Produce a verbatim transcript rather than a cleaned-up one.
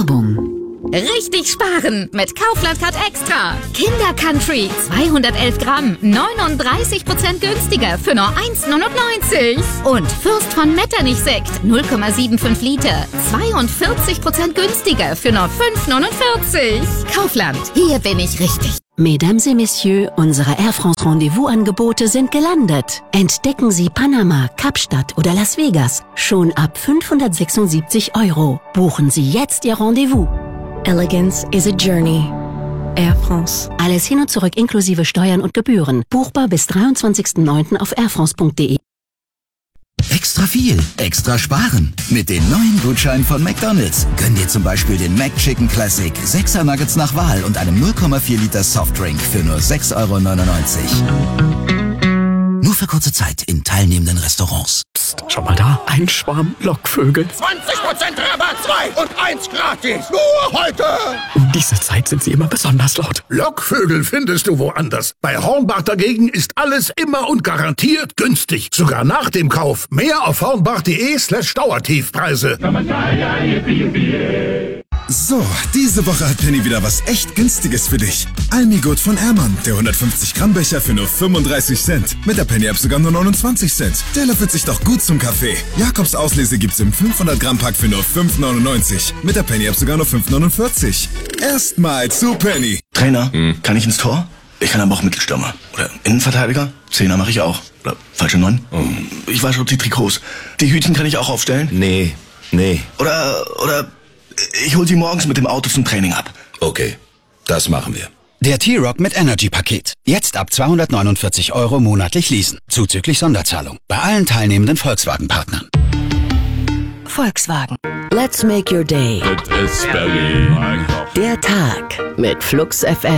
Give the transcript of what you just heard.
Werbung. Richtig sparen mit Kaufland Card Extra. Kinder Country zweihundertelf Gramm, neununddreißig Prozent günstiger für nur eins neunundneunzig. Und Fürst von Metternich Sekt null Komma fünfundsiebzig Liter, zweiundvierzig Prozent günstiger für nur fünf neunundvierzig. Kaufland, hier bin ich richtig. Mesdames et Messieurs, unsere Air France Rendezvous-Angebote sind gelandet. Entdecken Sie Panama, Kapstadt oder Las Vegas schon ab fünfhundertsechsundsiebzig Euro. Buchen Sie jetzt Ihr Rendezvous. Elegance is a journey. Air France. Alles hin und zurück inklusive Steuern und Gebühren. Buchbar bis dreiundzwanzigsten neunten auf airfrance punkt de. Extra viel, extra sparen. Mit den neuen Gutscheinen von McDonald's. Gönn dir zum Beispiel den McChicken Classic, sechser Nuggets nach Wahl und einem null Komma vier Liter Softdrink für nur sechs Euro neunundneunzig. Nur für kurze Zeit in teilnehmenden Restaurants. Psst, schau mal da, ein Schwarm Lockvögel. zwanzig Prozent Rabatt, zwei und eins gratis. Nur heute. Um diese Zeit sind sie immer besonders laut. Lockvögel findest du woanders. Bei Hornbach dagegen ist alles immer und garantiert günstig. Sogar nach dem Kauf. Mehr auf hornbach.de slash Dauertiefpreise. So, diese Woche hat Penny wieder was echt Günstiges für dich. Almigut von Ehrmann, der hundertfünfzig Gramm Becher für nur fünfunddreißig Cent. Mit der Penny-App sogar nur neunundzwanzig Cent. Der löffelt sich doch gut zum Kaffee. Jakobs Auslese gibt's im fünfhundert Gramm Pack für nur fünf neunundneunzig. Mit der Penny-App sogar nur fünf neunundvierzig. Erstmal zu Penny. Trainer, hm. kann ich ins Tor? Ich kann aber auch Mittelstürmer. Oder Innenverteidiger? Zehner mache ich auch. Oder falsche Neun? Oh. Ich wasche die Trikots. Die Hütchen kann ich auch aufstellen? Nee, nee. Oder, oder... Ich hol sie morgens mit dem Auto zum Training ab. Okay, das machen wir. Der T-Rock mit Energy-Paket. Jetzt ab zweihundertneunundvierzig Euro monatlich leasen. Zuzüglich Sonderzahlung. Bei allen teilnehmenden Volkswagen-Partnern. Volkswagen. Let's make your day. Der Tag mit Flux F M.